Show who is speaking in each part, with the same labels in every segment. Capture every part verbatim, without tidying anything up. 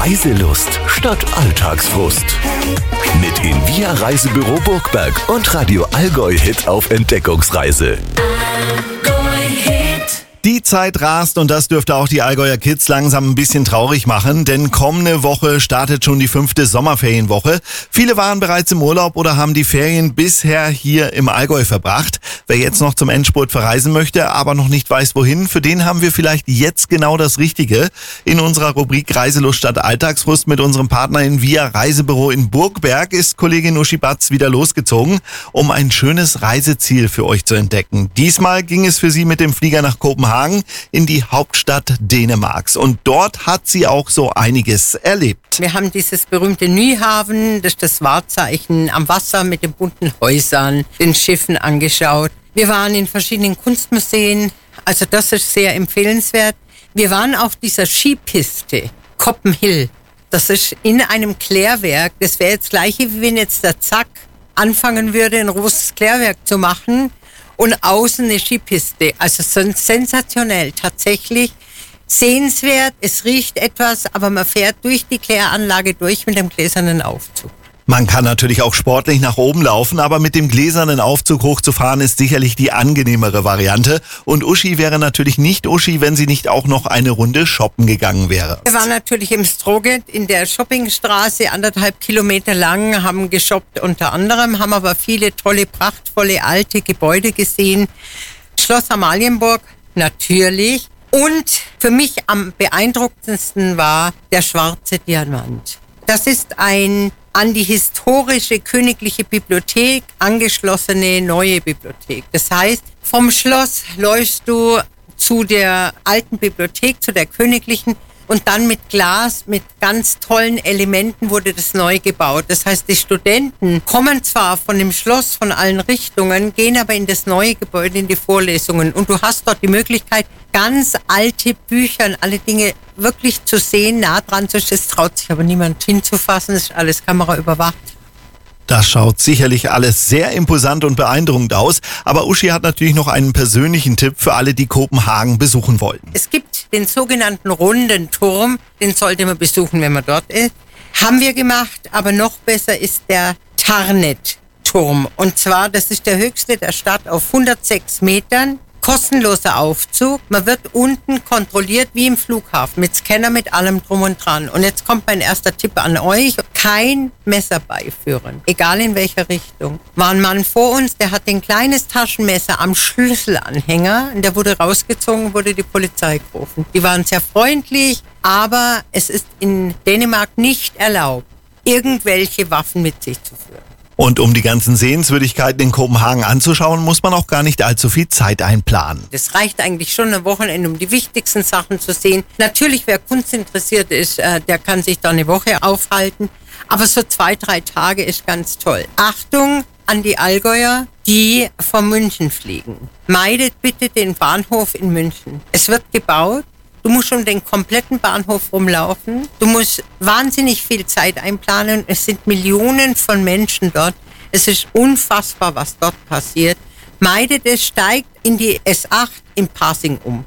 Speaker 1: Reiselust statt Alltagsfrust. Mit Invia Reisebüro Burgberg und Radio Allgäu Hit auf Entdeckungsreise.
Speaker 2: Die Zeit rast und das dürfte auch die Allgäuer Kids langsam ein bisschen traurig machen, denn kommende Woche startet schon die fünfte Sommerferienwoche. Viele waren bereits im Urlaub oder haben die Ferien bisher hier im Allgäu verbracht. Wer jetzt noch zum Endspurt verreisen möchte, aber noch nicht weiß wohin, für den haben wir vielleicht jetzt genau das Richtige. In unserer Rubrik Reiselust statt Alltagsfrust mit unserem Partner Invia Reisebüro in Burgberg ist Kollegin Uschi Batz wieder losgezogen, um ein schönes Reiseziel für euch zu entdecken. Diesmal ging es für sie mit dem Flieger nach Kopenhagen in die Hauptstadt Dänemarks. Und dort hat sie auch so einiges erlebt.
Speaker 3: Wir haben dieses berühmte Nyhavn, das ist das Wahrzeichen am Wasser mit den bunten Häusern, den Schiffen angeschaut. Wir waren in verschiedenen Kunstmuseen, also das ist sehr empfehlenswert. Wir waren auf dieser Skipiste, Koppenhill. Das ist in einem Klärwerk. Das wäre jetzt das Gleiche, wie wenn jetzt der Zack anfangen würde, ein großes Klärwerk zu machen. Und außen eine Skipiste. Also sensationell, tatsächlich sehenswert. Es riecht etwas, aber man fährt durch die Kläranlage durch mit dem gläsernen Aufzug.
Speaker 2: Man kann natürlich auch sportlich nach oben laufen, aber mit dem gläsernen Aufzug hochzufahren ist sicherlich die angenehmere Variante. Und Uschi wäre natürlich nicht Uschi, wenn sie nicht auch noch eine Runde shoppen gegangen wäre.
Speaker 3: Wir waren natürlich im Stroget in der Shoppingstraße, anderthalb Kilometer lang, haben geshoppt unter anderem, haben aber viele tolle, prachtvolle alte Gebäude gesehen. Schloss Amalienburg, natürlich. Und für mich am beeindruckendsten war der schwarze Diamant. Das ist ein an die historische Königliche Bibliothek angeschlossene neue Bibliothek. Das heißt, vom Schloss läufst du zu der alten Bibliothek, zu der königlichen, und dann mit Glas, mit ganz tollen Elementen wurde das neu gebaut. Das heißt, die Studenten kommen zwar von dem Schloss von allen Richtungen, gehen aber in das neue Gebäude, in die Vorlesungen. Und du hast dort die Möglichkeit, ganz alte Bücher und alle Dinge wirklich zu sehen, nah dran zu stehen. Es traut sich aber niemand hinzufassen, es ist alles kameraüberwacht.
Speaker 2: Das schaut sicherlich alles sehr imposant und beeindruckend aus. Aber Uschi hat natürlich noch einen persönlichen Tipp für alle, die Kopenhagen besuchen wollten.
Speaker 3: Es gibt den sogenannten runden Turm, den sollte man besuchen, wenn man dort ist. Haben wir gemacht, aber noch besser ist der Tarnet-Turm. Und zwar, das ist der höchste der Stadt auf hundertsechs Metern. Kostenloser Aufzug. Man wird unten kontrolliert wie im Flughafen mit Scanner, mit allem drum und dran. Und jetzt kommt mein erster Tipp an euch. Kein Messer beiführen. Egal in welcher Richtung. War ein Mann vor uns, der hat ein kleines Taschenmesser am Schlüsselanhänger. Und der wurde rausgezogen, wurde die Polizei gerufen. Die waren sehr freundlich, aber es ist in Dänemark nicht erlaubt, irgendwelche Waffen mit sich zu führen.
Speaker 2: Und um die ganzen Sehenswürdigkeiten in Kopenhagen anzuschauen, muss man auch gar nicht allzu viel Zeit einplanen.
Speaker 3: Das reicht eigentlich schon ein Wochenende, um die wichtigsten Sachen zu sehen. Natürlich, wer Kunst interessiert ist, der kann sich da eine Woche aufhalten. Aber so zwei, drei Tage ist ganz toll. Achtung an die Allgäuer, die von München fliegen. Meidet bitte den Bahnhof in München. Es wird gebaut. Du musst um den kompletten Bahnhof rumlaufen. Du musst wahnsinnig viel Zeit einplanen. Es sind Millionen von Menschen dort. Es ist unfassbar, was dort passiert. Meidet es, steigt in die S acht im Pasing um.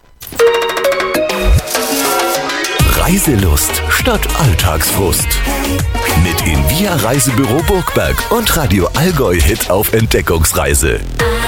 Speaker 1: Reiselust statt Alltagsfrust. Mit Invia Reisebüro Burgberg und Radio Allgäu Hit auf Entdeckungsreise.